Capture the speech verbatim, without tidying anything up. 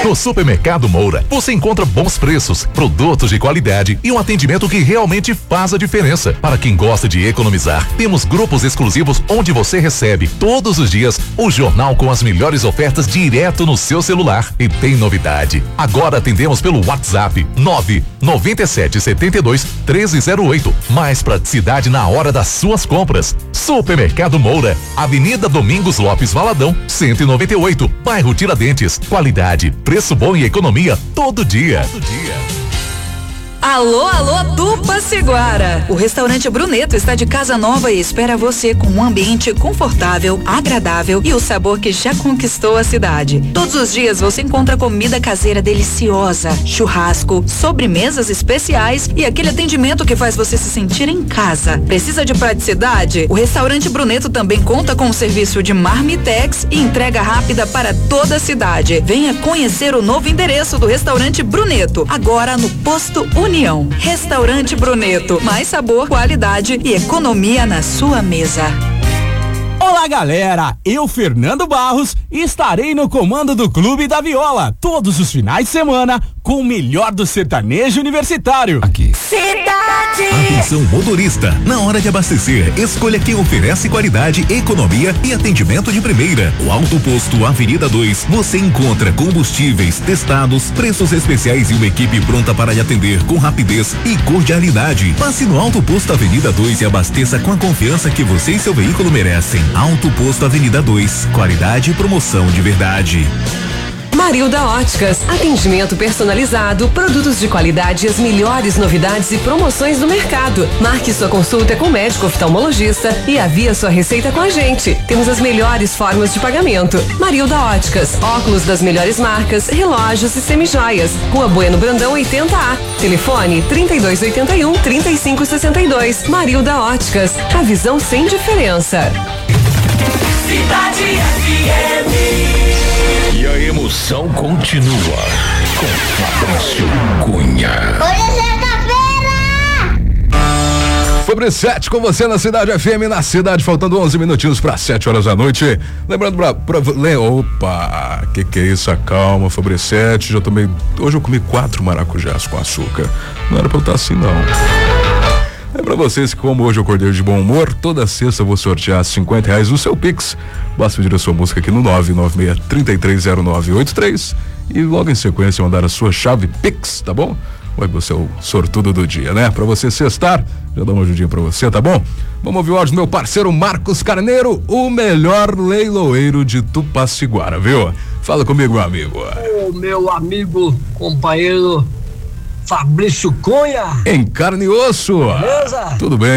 No Supermercado Moura, você encontra bons preços, produtos de qualidade e um atendimento que realmente faz a diferença. Para quem gosta de economizar, temos grupos exclusivos onde você recebe todos os dias o jornal com as melhores ofertas direto no seu celular. E tem novidade. Agora atendemos pelo WhatsApp nove nove sete sete dois um três zero oito. Mais praticidade na hora das suas compras. Supermercado Moura, Avenida Domingos Lopes Valadão, cento e noventa e oito, bairro Tiradentes. Qualidade, preço bom e economia todo dia. Todo dia. Alô, alô, Tupaciguara. O restaurante Bruneto está de casa nova e espera você com um ambiente confortável, agradável e o sabor que já conquistou a cidade. Todos os dias você encontra comida caseira deliciosa, churrasco, sobremesas especiais e aquele atendimento que faz você se sentir em casa. Precisa de praticidade? O restaurante Bruneto também conta com o serviço de marmitex e entrega rápida para toda a cidade. Venha conhecer o novo endereço do restaurante Bruneto, agora no Posto União. União. Restaurante Bruneto. Mais sabor, qualidade e economia na sua mesa. Olá, galera! Eu, Fernando Barros, estarei no comando do Clube da Viola todos os finais de semana com o melhor do sertanejo universitário. Aqui. Cidade! Atenção motorista, na hora de abastecer, escolha quem oferece qualidade, economia e atendimento de primeira. O Alto Posto Avenida dois, você encontra combustíveis testados, preços especiais e uma equipe pronta para lhe atender com rapidez e cordialidade. Passe no Alto Posto Avenida dois e abasteça com a confiança que você e seu veículo merecem. Alto Posto Avenida dois, qualidade e promoção de verdade. Marilda Óticas, atendimento personalizado, produtos de qualidade e as melhores novidades e promoções do mercado. Marque sua consulta com o médico oftalmologista e avie sua receita com a gente. Temos as melhores formas de pagamento. Marilda Óticas, óculos das melhores marcas, relógios e semijoias. Rua Bueno Brandão oitenta A. Telefone trinta e dois oitenta e um, trinta e cinco sessenta e dois. Marilda Óticas, a visão sem diferença. Cidade F M. E a emoção continua com Fabrício Cunha. Hoje é sexta-feira! Sobre sete com você na Cidade F M, na cidade, faltando onze minutinhos para sete horas da noite. Lembrando pra, pra le, opa, que que é isso? Calma, Sobre sete, já tomei, hoje eu comi quatro maracujás com açúcar. Não era pra eu estar assim, não. É pra vocês que, como hoje eu acordei de bom humor, toda sexta eu vou sortear cinquenta reais no seu Pix. Basta pedir a sua música aqui no nove nove seis, três três zero nove oito três e logo em sequência mandar a sua chave Pix, tá bom? Vai você é o sortudo do dia, né? Pra você sextar, já dá uma ajudinha pra você, tá bom? Vamos ouvir o áudio do meu parceiro Marcos Carneiro, o melhor leiloeiro de Tupaciguara, viu? Fala comigo, meu amigo. O meu amigo, companheiro Fabrício Cunha. Em carne e osso. Beleza? Tudo bem.